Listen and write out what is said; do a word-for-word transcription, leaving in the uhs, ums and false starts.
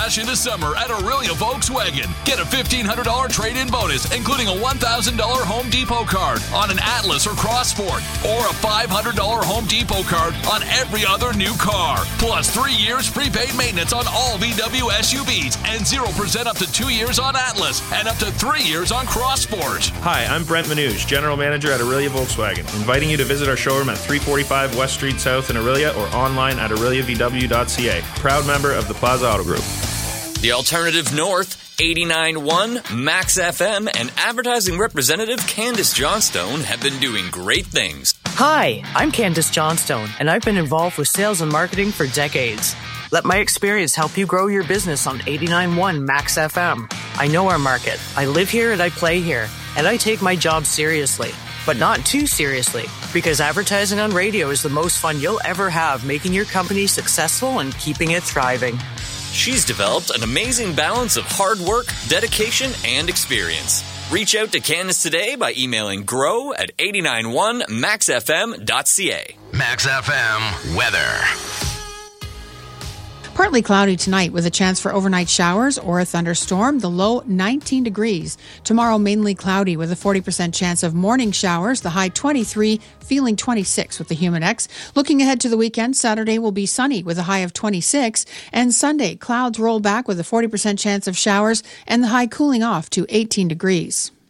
dash into summer at Aurelia Volkswagen. Get a fifteen hundred dollars trade-in bonus, including a one thousand dollars Home Depot card on an Atlas or CrossSport, or a five hundred dollars Home Depot card on every other new car. Plus three years prepaid maintenance on all V W S U Vs and zero percent up to two years on Atlas and up to three years on CrossSport. Hi, I'm Brent Manouche, General Manager at Aurelia Volkswagen, inviting you to visit our showroom at three forty-five West Street South in Aurelia or online at aurelia v w dot c a. Proud member of the Plaza Auto Group. The Alternative North, eighty-nine point one, Max F M, and advertising representative Candace Johnstone have been doing great things. Hi, I'm Candace Johnstone, and I've been involved with sales and marketing for decades. Let my experience help you grow your business on eighty-nine point one Max F M. I know our market. I live here and I play here, and I take my job seriously. But not too seriously, because advertising on radio is the most fun you'll ever have, making your company successful and keeping it thriving. She's developed an amazing balance of hard work, dedication, and experience. Reach out to Candace today by emailing grow at eighty-nine point one max f m dot c a. Max F M weather. Partly cloudy tonight with a chance for overnight showers or a thunderstorm. The low nineteen degrees. Tomorrow mainly cloudy with a forty percent chance of morning showers. The high twenty-three, feeling twenty-six with the Humidex. Looking ahead to the weekend, Saturday will be sunny with a high of twenty-six. And Sunday, clouds roll back with a forty percent chance of showers and the high cooling off to eighteen degrees.